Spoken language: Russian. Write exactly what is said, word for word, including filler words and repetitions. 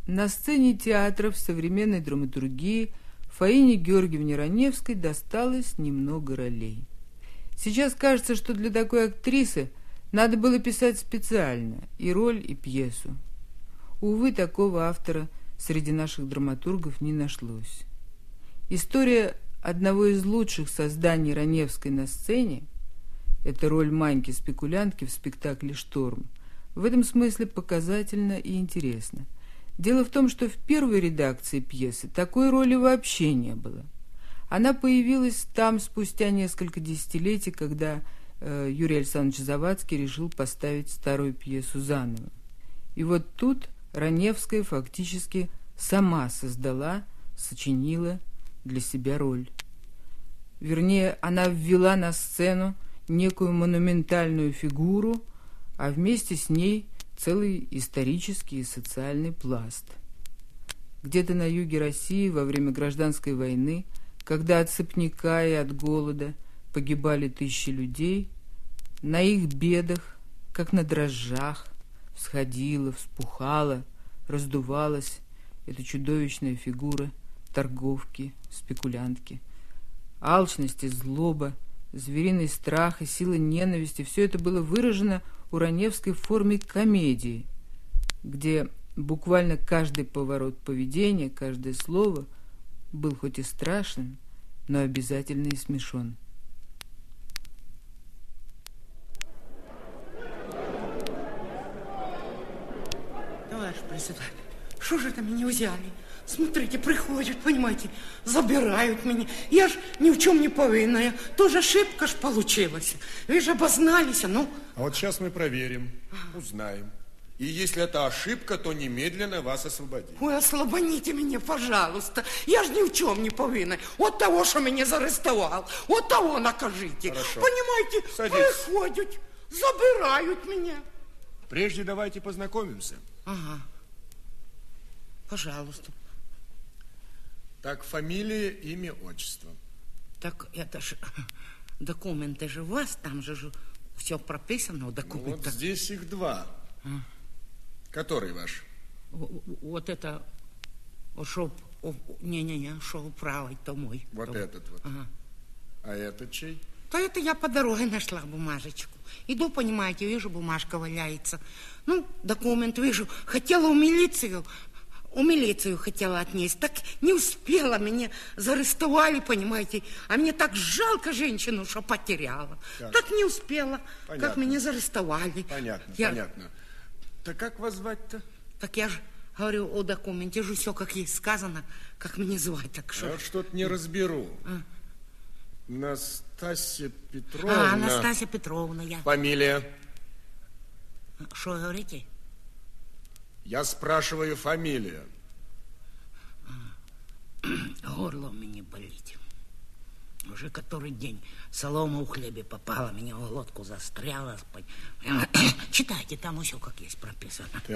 на сцене театров современной драматургии Фаине Георгиевне Раневской досталось немного ролей. Сейчас кажется, что для такой актрисы надо было писать специально и роль, и пьесу. Увы, такого автора среди наших драматургов не нашлось. История одного из лучших созданий Раневской на сцене – это роль Маньки-спекулянтки в спектакле «Шторм». В этом смысле показательна и интересна. Дело в том, что в первой редакции пьесы такой роли вообще не было. Она появилась там спустя несколько десятилетий, когда э, Юрий Александрович Завадский решил поставить старую пьесу заново. И вот тут Раневская фактически сама создала, сочинила для себя роль. Вернее, она ввела на сцену некую монументальную фигуру, а вместе с ней целый исторический и социальный пласт. Где-то на юге России во время гражданской войны, когда от сыпняка и от голода погибали тысячи людей, на их бедах, как на дрожжах, всходила, вспухала, раздувалась эта чудовищная фигура торговки, спекулянтки. Алчность и злоба, звериный страх и сила ненависти – все это было выражено у Раневской в форме комедии, где буквально каждый поворот поведения, каждое слово был хоть и страшен, но обязательно и смешон. Товарищ председатель, что же это меня взяли? Смотрите, приходят, понимаете, забирают меня. Я ж ни в чем не повинная. Тоже ошибка ж получилась. Вы же обознались, ну. А вот сейчас мы проверим, узнаем. И если это ошибка, то немедленно вас освободим. Ой, ослабоните меня, пожалуйста. Я ж ни в чем не повинна. Вот того, что меня заарестовал, вот того накажите. Хорошо. Понимаете, Садитесь. приходят, забирают меня. Прежде давайте познакомимся. Ага. Пожалуйста. Так, фамилия, имя, отчество. Так это ж документы же у вас, там же все прописано в документах. Ну, вот здесь их два. А. Который ваш? Вот это, шоу, не-не-не, шоу правый, то мой. Вот то. этот вот. Ага. А этот чей? То это я по дороге нашла бумажечку. Иду, понимаете, вижу, бумажка валяется. Ну, документ вижу. Хотела в милицию, у милицию хотела отнести. Так не успела, меня заарестовали, понимаете. А мне так жалко женщину, что потеряла. Так, так не успела, понятно. Как меня заарестовали. Понятно, я... понятно. Так как вас звать-то? Так я же говорю о документе, же все как есть сказано, как меня звать. Так что... Я что-то не разберу. А? Настасья Петровна. А, Анастасия Петровна, я. Фамилия? Что говорите? Я спрашиваю фамилию. Горло у меня болит. Уже который день солома у хлебе попала, меня в глотку застряла. Читайте, там все как есть прописано.